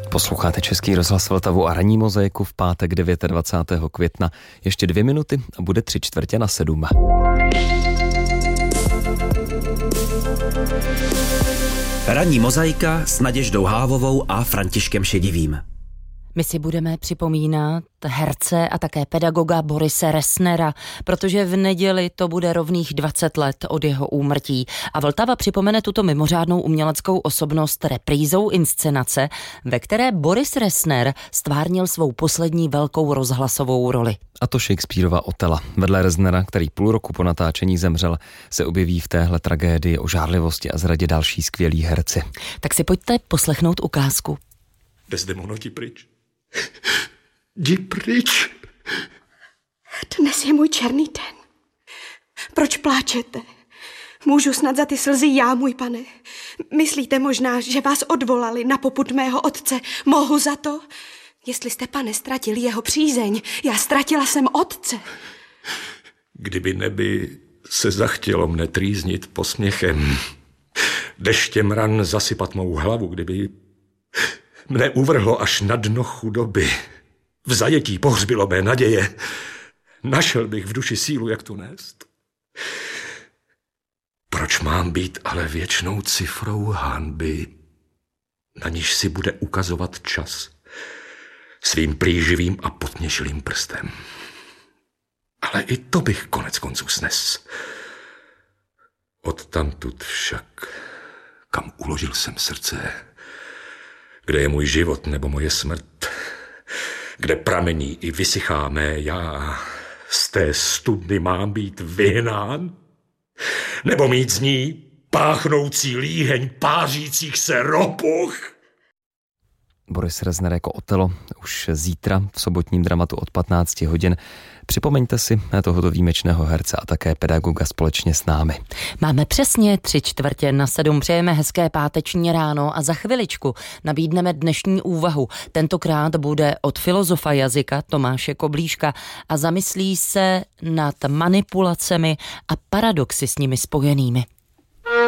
Posloucháte Český rozhlas Vltavu a ranní mozaiku v pátek 29. května. Ještě 2 minuty a bude 6:45. Ranní mozaika s Naděždou Hávovou a Františkem Šedivým. My si budeme připomínat herce a také pedagoga Borise Resnera, protože v neděli to bude rovných 20 let od jeho úmrtí. A Vltava připomene tuto mimořádnou uměleckou osobnost reprízou inscenace, ve které Boris Resner stvárnil svou poslední velkou rozhlasovou roli. A to Shakespearova Otela. Vedle Resnera, který půl roku po natáčení zemřel, se objeví v téhle tragédii o žárlivosti a zradě další skvělí herci. Tak si pojďte poslechnout ukázku. Desdemono, jdi pryč. Jdi pryč. Dnes je můj černý den. Proč pláčete? Můžu snad za ty slzy já, můj pane? Myslíte možná, že vás odvolali na popud mého otce? Mohu za to? Jestli jste, pane, ztratili jeho přízeň, já ztratila jsem otce. Kdyby neby se zachtělo mne trýznit posměchem, deštěm ran zasypat mou hlavu, kdyby mne uvrhlo až na dno chudoby, v zajetí pohřbilo mé naděje, našel bych v duši sílu, jak tu nést. Proč mám být ale věčnou cifrou hanby, na níž si bude ukazovat čas svým plíživým a potměšilým prstem? Ale i to bych konec konců snes. Odtamtud však, kam uložil jsem srdce, kde je můj život nebo moje smrt, kde pramení i vysychá mé já, z té studny mám být vyhnán? Nebo mít z ní páchnoucí líheň pářících se ropuch? Boris Resner jako Otelo už zítra v sobotním dramatu od 15 hodin. Připomeňte si tohoto výjimečného herce a také pedagoga společně s námi. Máme přesně 6:45. Přejeme hezké páteční ráno a za chviličku nabídneme dnešní úvahu. Tentokrát bude od filozofa jazyka Tomáše Koblíška a zamyslí se nad manipulacemi a paradoxy s nimi spojenými.